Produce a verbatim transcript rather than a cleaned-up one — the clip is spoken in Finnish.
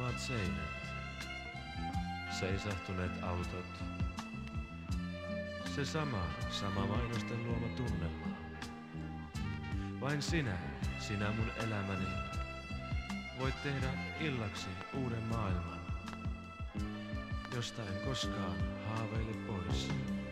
Harmaat seinät, seisahtuneet autot. Se sama, sama mainosten luoma tunnelma. Vain sinä, sinä mun elämäni, voit tehdä illaksi uuden maailman, josta en koskaan haaveile pois.